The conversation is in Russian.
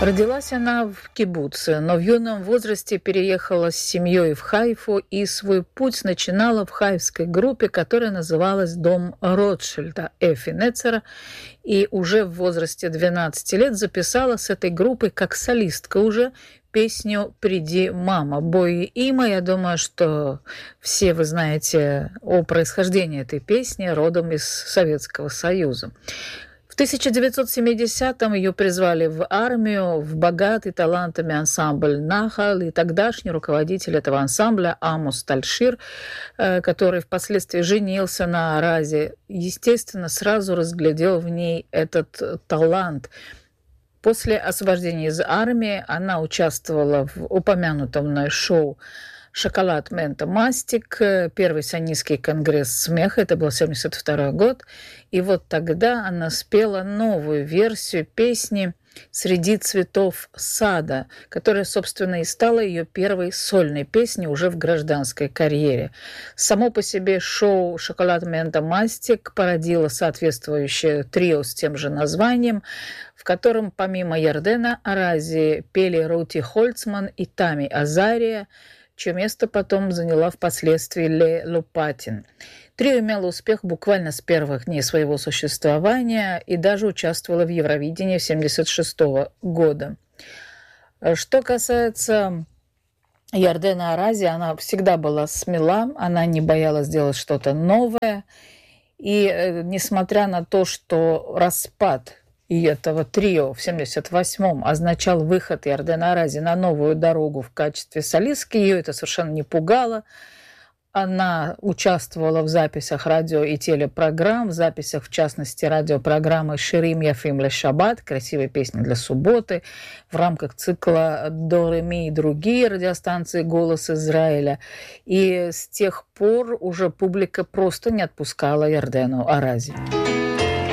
Родилась она в кибуце, но в юном возрасте переехала с семьей в Хайфу и свой путь начинала в хайфской группе, которая называлась «Дом Ротшильда» Эфи Нецера, и уже в возрасте 12 лет записала с этой группой как солистка уже песню «Приди, мама». Бой има, я думаю, что все вы знаете о происхождении этой песни, родом из Советского Союза. В 1970-м ее призвали в армию, в богатый талантами ансамбль «Нахал», и тогдашний руководитель этого ансамбля Амос Тальшир, который впоследствии женился на Аразе, естественно, сразу разглядел в ней этот талант. После освобождения из армии она участвовала в упомянутом мной шоу «Шоколад, мента, мастик», первый сионистский конгресс смеха, это был 1972 год, и вот тогда она спела новую версию песни «Среди цветов сада», которая, собственно, и стала ее первой сольной песней уже в гражданской карьере. Само по себе шоу «Шоколад, мента, мастик» породило соответствующее трио с тем же названием, в котором помимо Ярдена Арази пели Рути Хольцман и Тами Азария, чье место потом заняла впоследствии Ле Лопатин. Трио имело успех буквально с первых дней своего существования и даже участвовало в Евровидении 1976 года. Что касается Ярдена Арази, она всегда была смела, она не боялась делать что-то новое. И несмотря на то, что распад и этого трио в 1978-м означал выход Ярдена Арази на новую дорогу в качестве солистки, ее это совершенно не пугало. Она участвовала в записях радио и телепрограмм, в записях, в частности, радиопрограммы «Ширим Яфим ле Шаббат», красивые песни для субботы, в рамках цикла «До, ре, ми» и другие радиостанции «Голос Израиля». И с тех пор уже публика просто не отпускала Ярдену Арази.